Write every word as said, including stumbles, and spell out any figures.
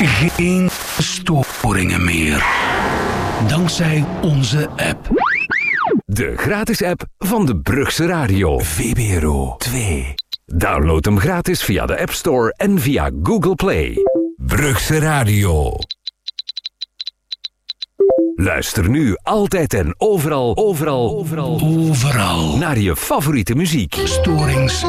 Geen storingen meer. Dankzij onze app. De gratis app van de Brugse Radio. V B R O twee. Download hem gratis via de App Store en via Google Play. Brugse Radio. Luister nu altijd en overal, overal, overal, Overal. naar je favoriete muziek. Storings